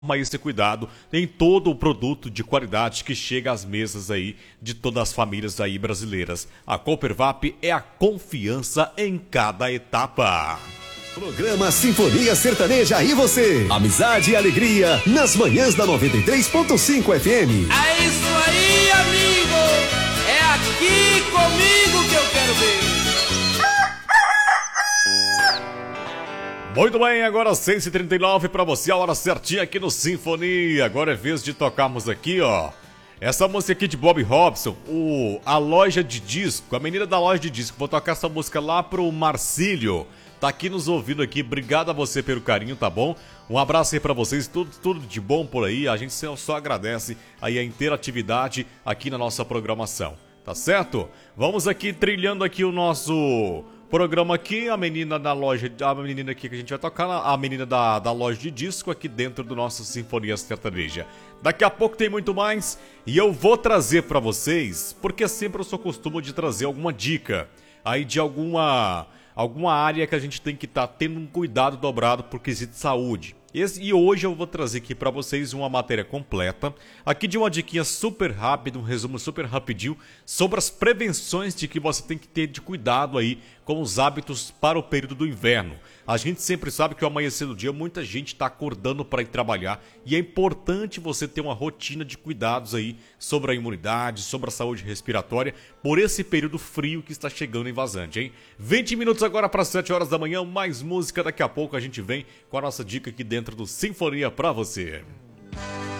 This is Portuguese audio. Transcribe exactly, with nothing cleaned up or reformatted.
esse cuidado em todo o produto de qualidade que chega às mesas aí de todas as famílias aí brasileiras. A Coopervap é a confiança em cada etapa. Programa Sinfonia Sertaneja e você. Amizade e alegria nas manhãs da noventa e três ponto cinco F M. É isso aí, amigo. É aqui comigo que eu quero ver. Muito bem, agora seis e trinta e nove para você, a hora certinha aqui no Sinfonia. Agora é vez de tocarmos aqui, ó. Essa música aqui de Bob Robson, o, a loja de disco, a menina da loja de disco. Vou tocar essa música lá pro Marcílio. Tá aqui nos ouvindo aqui, obrigado a você pelo carinho, tá bom? Um abraço aí pra vocês, tudo, tudo de bom por aí. A gente só agradece aí a interatividade aqui na nossa programação, tá certo? Vamos aqui trilhando aqui o nosso programa aqui, a menina da loja, a menina aqui que a gente vai tocar, a menina da, da loja de disco aqui dentro do nosso Sinfonia Sertaneja. Daqui a pouco tem muito mais e eu vou trazer pra vocês, porque sempre eu sou costume de trazer alguma dica aí de alguma, alguma área que a gente tem que estar tá tendo um cuidado dobrado por quesito de saúde. Esse, e hoje eu vou trazer aqui para vocês uma matéria completa, aqui de uma diquinha super rápida, um resumo super rapidinho, sobre as prevenções de que você tem que ter de cuidado aí com os hábitos para o período do inverno. A gente sempre sabe que ao amanhecer do dia muita gente está acordando para ir trabalhar e é importante você ter uma rotina de cuidados aí sobre a imunidade, sobre a saúde respiratória, por esse período frio que está chegando em vazante, hein? vinte minutos agora para sete horas da manhã, mais música, daqui a pouco a gente vem com a nossa dica aqui dentro do Sinfonia pra você.